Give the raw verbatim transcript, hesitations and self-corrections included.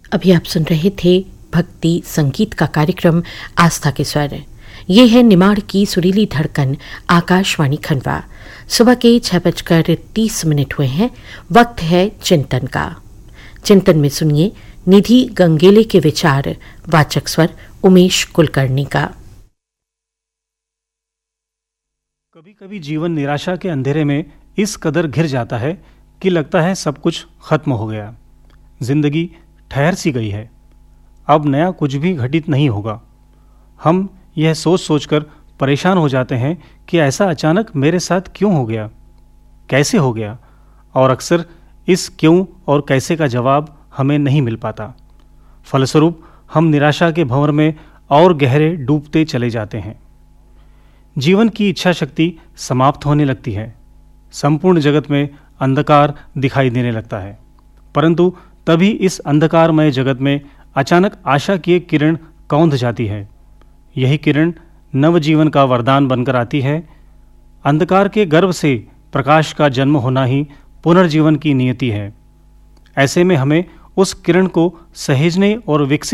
अभी आप सुन रहे थे भक्ति संगीत का कार्यक्रम आस्था के स्वर। ये है निमाड़ की सुरीली धड़कन आकाशवाणी खंडवा। सुबह के छह बजकर तीस मिनट हुए हैं। वक्त है चिंतन का। चिंतन में सुनिए निधि गंगेले के विचार। वाचक स्वर उमेश कुलकर्णी का। कभी कभी जीवन निराशा के अंधेरे में इस कदर घिर जाता है कि लगता है सब कुछ खत्म हो गया, जिंदगी ठहर सी गई है, अब नया कुछ भी घटित नहीं होगा। हम यह सोच सोचकर परेशान हो जाते हैं कि ऐसा अचानक मेरे साथ क्यों हो गया, कैसे हो गया, और अक्सर इस क्यों और कैसे का जवाब हमें नहीं मिल पाता। फलस्वरूप हम निराशा के भंवर में और गहरे डूबते चले जाते हैं। जीवन की इच्छा शक्ति समाप्त होने लगती है। संपूर्ण जगत में अंधकार दिखाई देने लगता है। परंतु तभी इस अंधकारमय जगत में अचानक आशा की एक किरण कौंध जाती है। यही किरण नवजीवन का वरदान बनकर आती है। अंधकार के गर्भ से प्रकाश का जन्म होना ही पुनर्जीवन की नियति है। ऐसे में हमें उस किरण को सहेजने और विकसित